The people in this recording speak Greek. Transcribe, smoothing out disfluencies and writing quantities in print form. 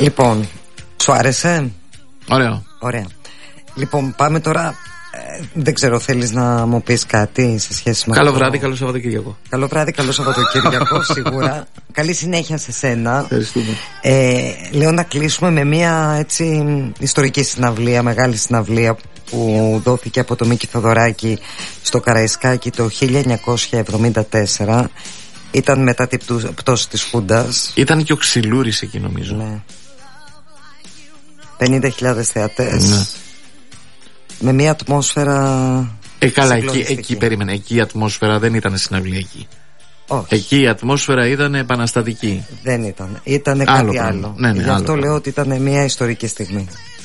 Λοιπόν, σου άρεσε? Ωραίο. Ωραία. Λοιπόν, πάμε τώρα. Δεν ξέρω, θέλεις να μου πεις κάτι σε σχέση με Καλό βράδυ, καλό Σαββατοκύριακο. Καλό βράδυ, καλό Σαββατοκύριακο, σίγουρα. Καλή συνέχεια σε σένα. Ευχαριστούμε. Λέω να κλείσουμε με μια έτσι ιστορική συναυλία, μεγάλη συναυλία που δόθηκε από το Μίκη Θοδωράκη στο Καραϊσκάκι το 1974. Ήταν μετά την πτώση της Χούντας. Ήταν και ο Ξυλούρης εκεί, νομίζω. Ναι. 50.000 θεατές. Ναι. Με μια ατμόσφαιρα. Καλά, εκεί περίμενε. Εκεί η ατμόσφαιρα δεν ήταν συναυλιακή. Όχι. Εκεί η ατμόσφαιρα ήταν επαναστατική. Δεν ήταν. Ήταν κάτι άλλο. Ναι, Γι' αυτό άλλο. λέω ότι ήταν μια ιστορική στιγμή.